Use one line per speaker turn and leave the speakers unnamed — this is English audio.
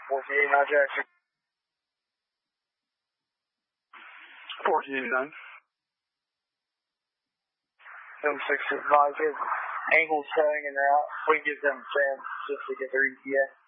48 Jackson.
48-9.
76 advise his ankles showing and they're out. We give them a chance just to get their ETA.